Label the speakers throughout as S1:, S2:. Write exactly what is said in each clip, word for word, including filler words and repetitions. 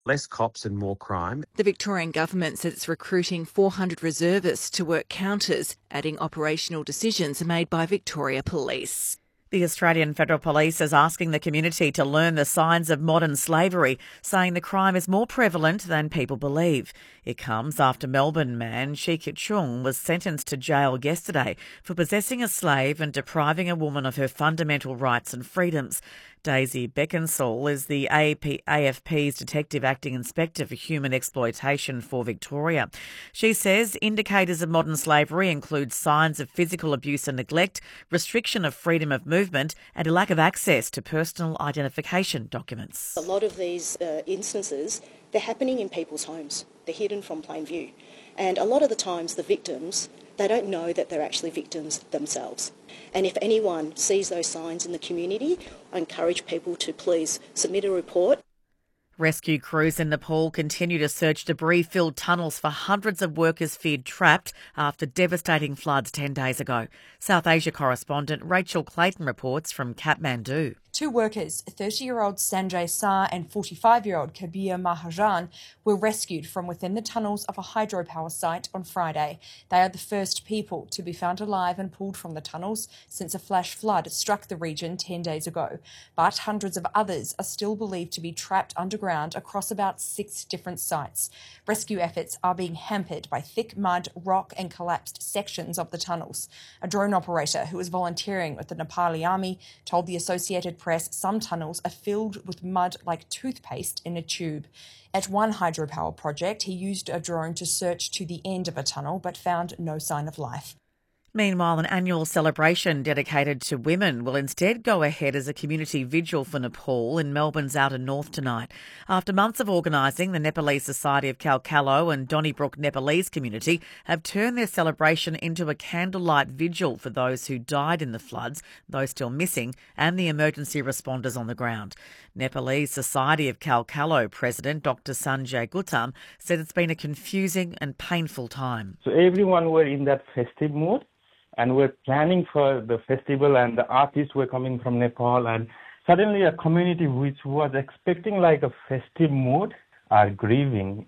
S1: Less cops and more crime.
S2: The Victorian government says it's recruiting four hundred reservists to work counters, adding operational decisions made by Victoria Police.
S3: The Australian Federal Police is asking the community to learn the signs of modern slavery, saying the crime is more prevalent than people believe. It comes after Melbourne man Shi Chung was sentenced to jail yesterday for possessing a slave and depriving a woman of her fundamental rights and freedoms. Daisy Beckinsale is the A F P's Detective Acting Inspector for Human Exploitation for Victoria. She says indicators of modern slavery include signs of physical abuse and neglect, restriction of freedom of movement, and a lack of access to personal identification documents.
S4: A lot of these uh, instances, they're happening in people's homes. They're hidden from plain view. And a lot of the times the victims, they don't know that they're actually victims themselves. And if anyone sees those signs in the community, I encourage people to please submit a report.
S3: Rescue crews in Nepal continue to search debris-filled tunnels for hundreds of workers feared trapped after devastating floods ten days ago. South Asia correspondent Rachel Clayton reports from Kathmandu.
S5: Two workers, thirty-year-old Sanjay Sar and forty-five-year-old Kabir Mahajan, were rescued from within the tunnels of a hydropower site on Friday. They are the first people to be found alive and pulled from the tunnels since a flash flood struck the region ten days ago. But hundreds of others are still believed to be trapped underground across about six different sites. Rescue efforts are being hampered by thick mud, rock and collapsed sections of the tunnels. A drone operator who was volunteering with the Nepali army told the Associated Press some tunnels are filled with mud like toothpaste in a tube. At one hydropower project, he used a drone to search to the end of a tunnel but found no sign of life.
S3: Meanwhile, an annual celebration dedicated to women will instead go ahead as a community vigil for Nepal in Melbourne's outer north tonight. After months of organising, the Nepalese Society of Kalkallo and Donnybrook Nepalese community have turned their celebration into a candlelight vigil for those who died in the floods, those still missing, and the emergency responders on the ground. Nepalese Society of Kalkallo President Doctor Sanjay Gautam said it's been a confusing and painful time.
S6: So everyone were in that festive mood. And we're planning for the festival, and the artists were coming from Nepal, and suddenly a community which was expecting like a festive mood are grieving.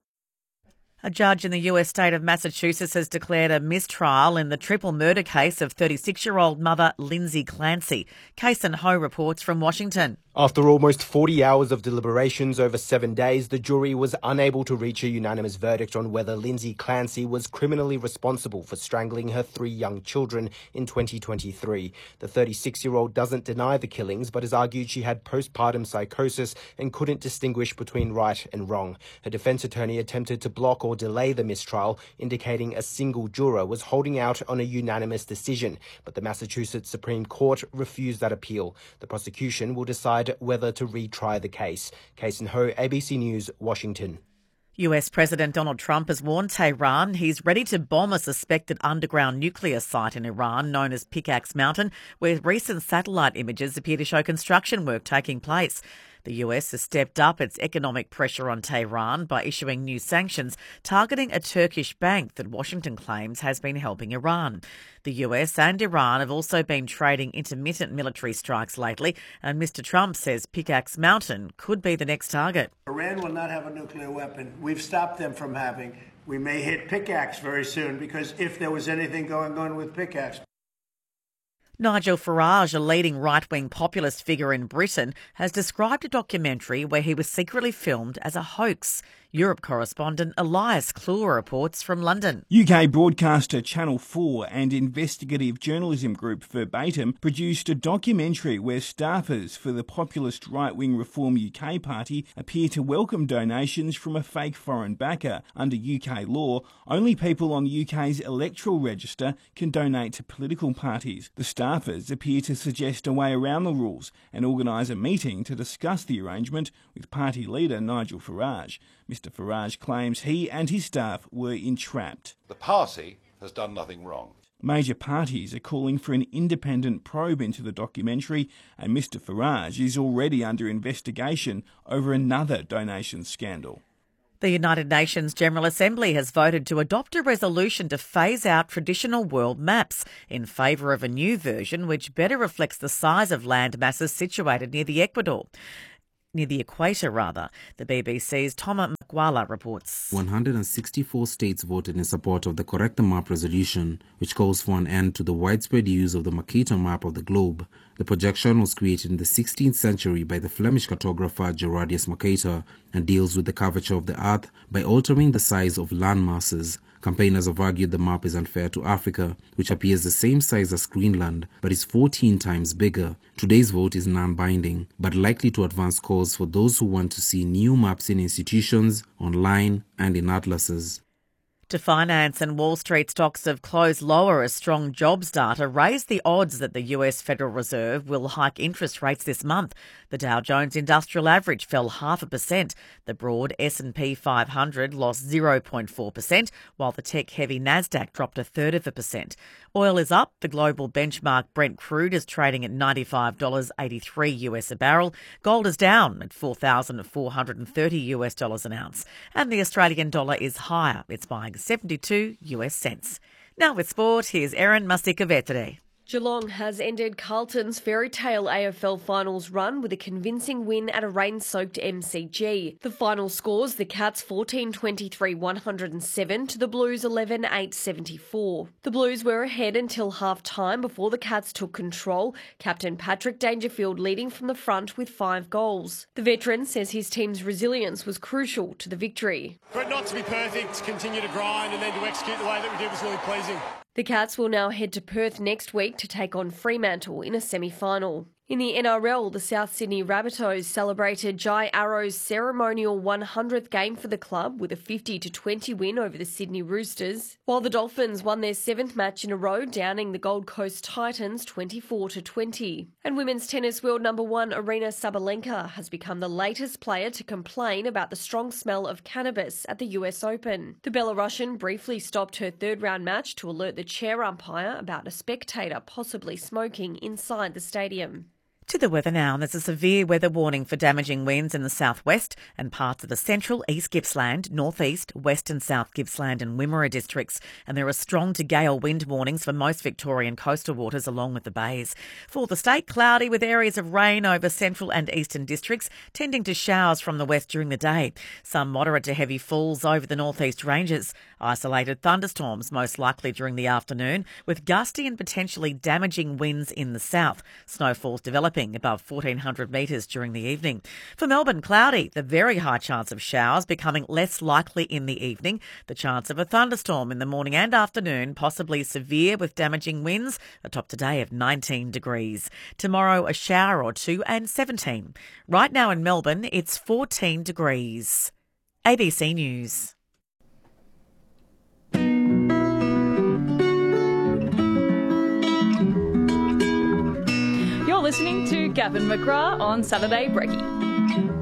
S3: A judge in the U S state of Massachusetts has declared a mistrial in the triple murder case of thirty-six-year-old mother Lindsay Clancy. Kason Ho reports from Washington.
S7: After almost forty hours of deliberations over seven days, the jury was unable to reach a unanimous verdict on whether Lindsay Clancy was criminally responsible for strangling her three young children in twenty twenty-three. The thirty-six-year-old doesn't deny the killings, but has argued she had postpartum psychosis and couldn't distinguish between right and wrong. Her defense attorney attempted to block or delay the mistrial, indicating a single juror was holding out on a unanimous decision, but the Massachusetts Supreme Court refused that appeal. The prosecution will decide whether to retry the case. Kason Ho, A B C News, Washington.
S3: U S President Donald Trump has warned Tehran he's ready to bomb a suspected underground nuclear site in Iran known as Pickaxe Mountain, where recent satellite images appear to show construction work taking place. The U S has stepped up its economic pressure on Tehran by issuing new sanctions targeting a Turkish bank that Washington claims has been helping Iran. The U S and Iran have also been trading intermittent military strikes lately, and Mister Trump says Pickaxe Mountain could be the next target.
S8: Iran will not have a nuclear weapon. We've stopped them from having. We may hit Pickaxe very soon, because if there was anything going on with Pickaxe.
S3: Nigel Farage, a leading right-wing populist figure in Britain, has described a documentary where he was secretly filmed as a hoax. Europe correspondent Elias Kluwer reports from London.
S9: U K broadcaster Channel four and investigative journalism group Verbatim produced a documentary where staffers for the populist right-wing Reform U K party appear to welcome donations from a fake foreign backer. Under U K law, only people on the U K's electoral register can donate to political parties. The staffers appear to suggest a way around the rules and organise a meeting to discuss the arrangement with party leader Nigel Farage. Mister Farage claims he and his staff were entrapped.
S10: The party has done nothing wrong.
S9: Major parties are calling for an independent probe into the documentary, and Mister Farage is already under investigation over another donation scandal.
S3: The United Nations General Assembly has voted to adopt a resolution to phase out traditional world maps in favour of a new version which better reflects the size of land masses situated near the Equator. near the equator, rather. The B B C's Toma Makwala reports.
S11: one hundred sixty-four states voted in support of the Correct the Map resolution, which calls for an end to the widespread use of the Mercator map of the globe. The projection was created in the sixteenth century by the Flemish cartographer Gerardus Mercator and deals with the curvature of the earth by altering the size of land masses. Campaigners have argued the map is unfair to Africa, which appears the same size as Greenland, but is fourteen times bigger. Today's vote is non-binding, but likely to advance calls for those who want to see new maps in institutions, online, and in atlases.
S3: To finance and Wall Street stocks have closed lower as strong jobs data raised the odds that the U S Federal Reserve will hike interest rates this month. The Dow Jones Industrial Average fell half a percent. The broad S and P five hundred lost zero point four percent, while the tech-heavy Nasdaq dropped a third of a percent. Oil is up. The global benchmark Brent crude is trading at ninety-five dollars eighty-three US a barrel. Gold is down at four thousand four hundred thirty US dollars an ounce. And the Australian dollar is higher. It's buying seventy-two US cents. Now with sport, here's Erin Masika-Vetere.
S12: Geelong has ended Carlton's fairy tale A F L finals run with a convincing win at a rain-soaked M C G. The final scores the Cats fourteen twenty-three one oh seven to the Blues eleven eight seventy-four. The Blues were ahead until half-time before the Cats took control, Captain Patrick Dangerfield leading from the front with five goals. The veteran says his team's resilience was crucial to the victory.
S13: For it not to be perfect, to continue to grind and then to execute the way that we did was really pleasing.
S12: The Cats will now head to Perth next week to take on Fremantle in a semi-final. In the N R L, the South Sydney Rabbitohs celebrated Jai Arrow's ceremonial one hundredth game for the club with a fifty to twenty win over the Sydney Roosters, while the Dolphins won their seventh match in a row, downing the Gold Coast Titans twenty-four to twenty. And women's tennis world number one Aryna Sabalenka has become the latest player to complain about the strong smell of cannabis at the U S Open. The Belarusian briefly stopped her third round match to alert the chair umpire about a spectator possibly smoking inside the stadium.
S3: To the weather now, there's a severe weather warning for damaging winds in the southwest and parts of the central East Gippsland, northeast, west and south Gippsland and Wimmera districts, and there are strong to gale wind warnings for most Victorian coastal waters along with the bays. For the state, cloudy with areas of rain over central and eastern districts, tending to showers from the west during the day. Some moderate to heavy falls over the northeast ranges. Isolated thunderstorms most likely during the afternoon, with gusty and potentially damaging winds in the south. Snowfalls developing above fourteen hundred metres during the evening. For Melbourne, cloudy, the very high chance of showers becoming less likely in the evening. The chance of a thunderstorm in the morning and afternoon, possibly severe with damaging winds, a top today of nineteen degrees. Tomorrow, a shower or two and seventeen. Right now in Melbourne, it's fourteen degrees. A B C News.
S14: Listening to Gavin McGrath on Saturday Brekkie.